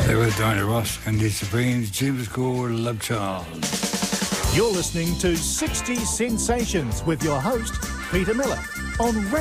There was Diana Ross and the Supremes, James Cole, Love Child. You're listening to 60 Sensations with your host, Peter Miller, on